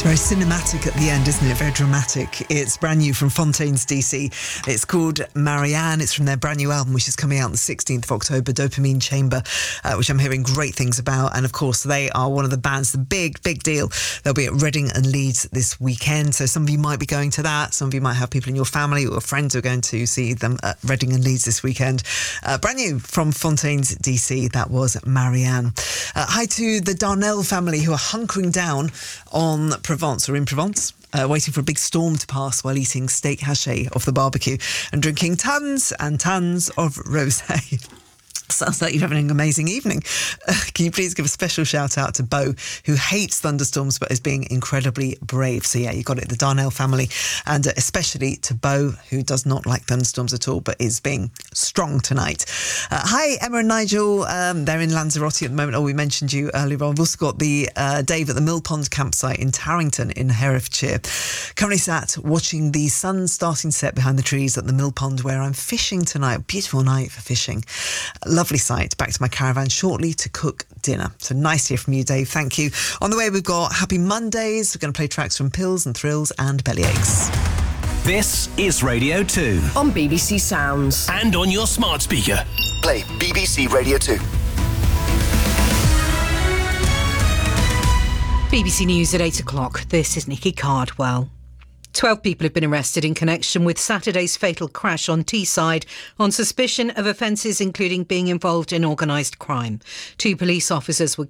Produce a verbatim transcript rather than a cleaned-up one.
Very cinematic at the end, isn't it? Very dramatic. It's brand new from Fontaines D C. It's called Marianne. It's from their brand new album, which is coming out on the sixteenth of October, Dopamine Chamber, uh, which I'm hearing great things about. And of course, they are one of the bands, the big, big deal. They'll be at Reading and Leeds this weekend. So some of you might be going to that. Some of you might have people in your family or friends who are going to see them at Reading and Leeds this weekend. Uh, brand new from Fontaines D C. That was Marianne. Uh, hi to the Darnell family who are hunkering down on Provence or in Provence. Uh, waiting for a big storm to pass while eating steak haché off the barbecue and drinking tons and tons of rosé. Sounds like you're having an amazing evening. Uh, can you please give a special shout out to Bo, who hates thunderstorms but is being incredibly brave? So yeah, you got it, the Darnell family, and uh, especially to Bo, who does not like thunderstorms at all but is being strong tonight. Uh, hi, Emma and Nigel. Um, they're in Lanzarote at the moment. Oh, we mentioned you earlier on. We've also got the uh, Dave at the Mill Pond campsite in Tarrington in Herefordshire. Currently sat watching the sun starting to set behind the trees at the Mill Pond where I'm fishing tonight. Beautiful night for fishing. Lovely sight. Back to my caravan shortly to cook dinner. So nice to hear from you, Dave. Thank you. On the way, we've got Happy Mondays. We're going to play tracks from Pills and Thrills and Bellyaches. This is Radio two. On B B C Sounds. And on your smart speaker. Play B B C Radio two. B B C News at eight o'clock. This is Nikki Cardwell. Twelve people have been arrested in connection with Saturday's fatal crash on Teesside on suspicion of offences including being involved in organised crime. Two police officers were